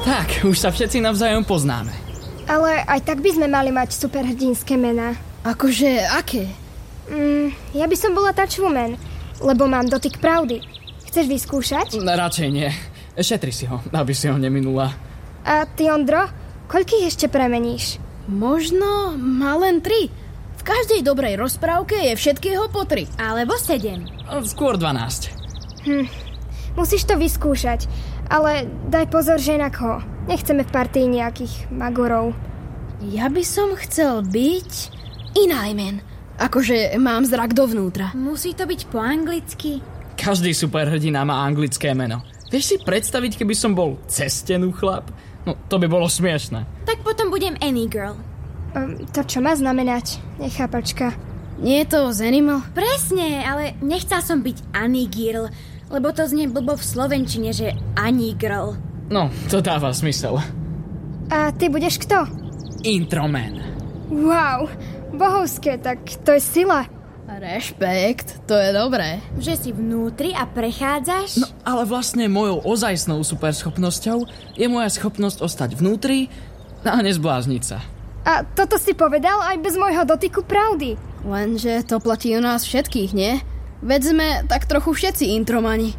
Tak, už sa všetci navzájom poznáme. Ale aj tak by sme mali mať superhrdinské mená. Akože, aké? Ja by som bola Touchwoman, lebo mám dotyk pravdy. Chceš vyskúšať? Radšej nie. Šetri si ho, aby si ho neminula. A ty, Ondro, koľkých ešte premeníš? Možno má len 3. V každej dobrej rozprávke je všetkého po 3. Alebo 7. Skôr 12. Musíš to vyskúšať, ale daj pozor, že inak ho. Nechceme v partii nejakých magorov. Ja by som chcel byť Inajmen. Akože mám zrak dovnútra. Musí to byť po anglicky. Každý superhrdina má anglické meno. Vieš si predstaviť, keby som bol cez stenu chlap? No, to by bolo smiešné. Tak potom budem Any Girl. To čo má znamenať? Nechápačka. Nie je to z Animal? Presne, ale nechcel som byť Any Girl, lebo to znie blbo v slovenčine, že Any Girl. No, to dáva zmysel. A ty budeš kto? Introman. Wow, bohovské, tak to je sila. Rešpekt, to je dobré. Že si vnútri a prechádzaš? No, ale vlastne mojou ozajstnou superschopnosťou je moja schopnosť ostať vnútri a nezblázniť sa. A toto si povedal aj bez môjho dotyku pravdy. Lenže to platí u nás všetkých, nie? Veď sme tak trochu všetci intromani.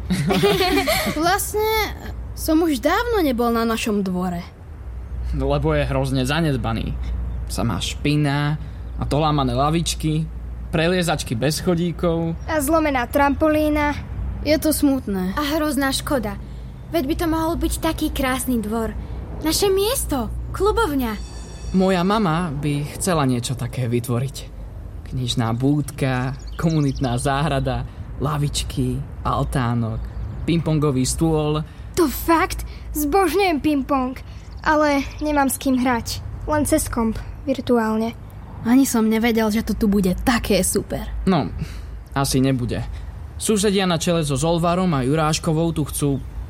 Vlastne som už dávno nebol na našom dvore. Lebo je hrozne zanedbaný. Samá špina a dolámané lavičky, preliezačky bez chodíkov. A zlomená trampolína. Je to smutné. A hrozná škoda. Veď by to mohol byť taký krásny dvor. Naše miesto, klubovňa. Moja mama by chcela niečo také vytvoriť. Knižná búdka, komunitná záhrada, lavičky, altánok, pingpongový stôl. To fakt? Zbožňujem ping-pong. Ale nemám s kým hrať. Len cez komp, virtuálne. Ani som nevedel, že to tu bude také super. No, asi nebude. Susedia na čele so Zolvarom a Juráškovou tu chcú,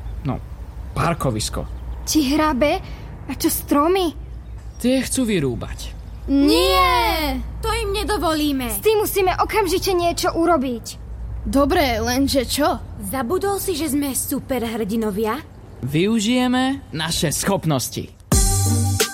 parkovisko. Či hrabe? A čo stromy? Tie chcú vyrúbať. Nie! To im nedovolíme. S tým musíme okamžite niečo urobiť. Dobre, lenže čo? Zabudol si, že sme superhrdinovia? Využijeme naše schopnosti.